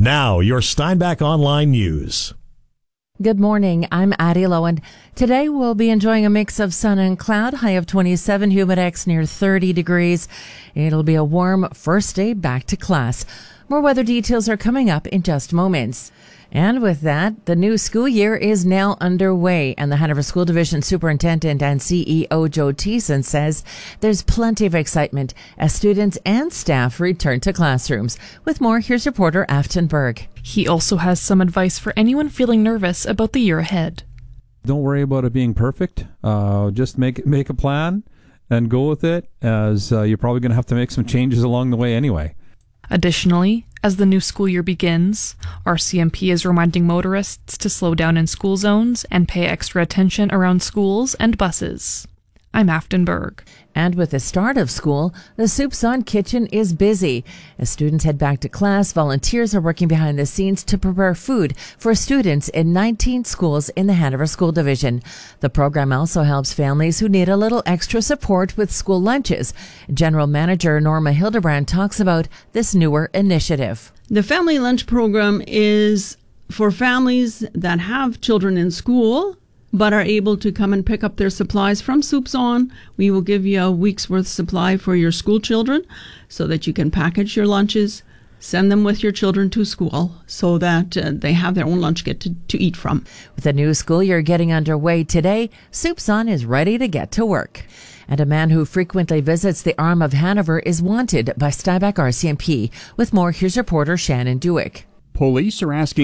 Now, your Steinbach Online News. Good morning. I'm Addie Lowen. Today we'll be enjoying a mix of sun and cloud, high of 27, humidex near 30 degrees. It'll be a warm first day back to class. More weather details are coming up in just moments. And with that, the new school year is now underway, and the Hanover School Division Superintendent and CEO Joe Thiessen says there's plenty of excitement as students and staff return to classrooms. With more, here's reporter Afton Berg. He also has some advice for anyone feeling nervous about the year ahead. Don't worry about it being perfect. Just make a plan and go with it, as you're probably going to have to make some changes along the way anyway. Additionally, as the new school year begins, RCMP is reminding motorists to slow down in school zones and pay extra attention around schools and buses. I'm Afton Berg. And with the start of school, the Soup's On kitchen is busy. As students head back to class, volunteers are working behind the scenes to prepare food for students in 19 schools in the Hanover School Division. The program also helps families who need a little extra support with school lunches. General Manager Norma Hildebrand talks about this newer initiative. The Family Lunch Program is for families that have children in school but are able to come and pick up their supplies from Soup's On. We will give you a week's worth supply for your school children so that you can package your lunches, send them with your children to school so that they have their own lunch to eat from. With the new school year getting underway today, Soup's On is ready to get to work. And a man who frequently visits the Arm of Hanover is wanted by Steinbach RCMP. With more, here's reporter Shannon Dewick. Police are asking